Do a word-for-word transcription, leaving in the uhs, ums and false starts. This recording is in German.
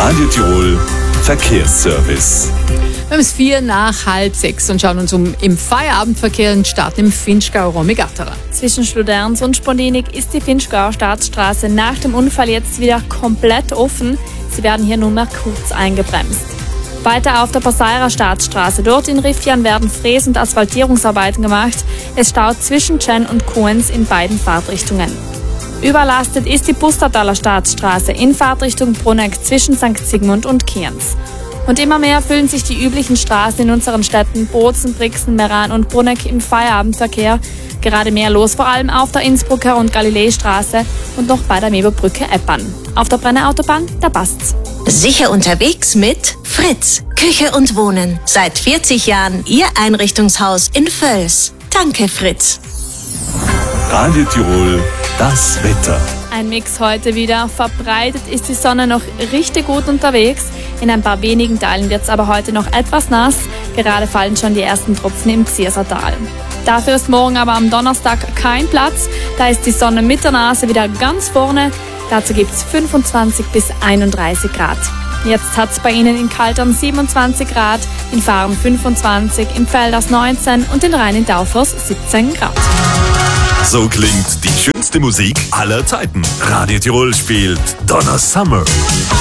Radio Tirol Verkehrsservice. Wir haben es vier nach halb sechs und schauen uns um im Feierabendverkehr den Start im Vinschgau-Romigatterer. Zwischen Schluderns und Spondinik ist die Vinschgauer Staatsstraße nach dem Unfall jetzt wieder komplett offen. Sie werden hier nunmehr kurz eingebremst. Weiter auf der Passairer Staatsstraße. Dort in Riffian werden Fräs- und Asphaltierungsarbeiten gemacht. Es staut zwischen Chen und Koens in beiden Fahrtrichtungen. Überlastet ist die Pustertaler Staatsstraße in Fahrtrichtung Bruneck zwischen Sankt Sigmund und Kienz. Und immer mehr füllen sich die üblichen Straßen in unseren Städten Bozen, Brixen, Meran und Bruneck im Feierabendverkehr. Gerade mehr los, vor allem auf der Innsbrucker und Galileistraße und noch bei der Meberbrücke Eppern. Auf der Brennerautobahn, da passt's. Sicher unterwegs mit Fritz, Küche und Wohnen. Seit vierzig Jahren Ihr Einrichtungshaus in Völs. Danke, Fritz. Radio Tirol, das Wetter. Ein Mix heute wieder. Verbreitet ist die Sonne noch richtig gut unterwegs. In ein paar wenigen Teilen wird es aber heute noch etwas nass. Gerade fallen schon die ersten Tropfen im Xiersertal. Dafür ist morgen aber am Donnerstag kein Platz. Da ist die Sonne mit der Nase wieder ganz vorne. Dazu gibt es fünfundzwanzig bis einunddreißig Grad. Jetzt hat es bei Ihnen in Kaltern siebenundzwanzig Grad, in Fahren fünfundzwanzig, in Pfälders neunzehn und in Rhein in Taufers siebzehn Grad. So klingt die schönste Musik aller Zeiten. Radio Tirol spielt Donna Summer.